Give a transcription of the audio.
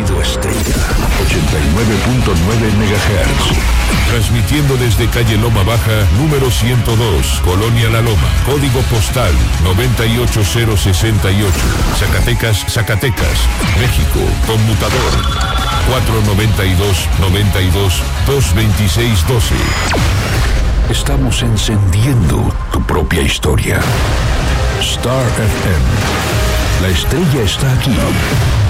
sonido estrella. 89.9 MHz. Transmitiendo desde calle Loma Baja, número 102, Colonia La Loma. Código postal 98068. Zacatecas, Zacatecas, México. Conmutador 492-92-226-12. Estamos encendiendo tu propia historia. Star FM. La estrella está aquí.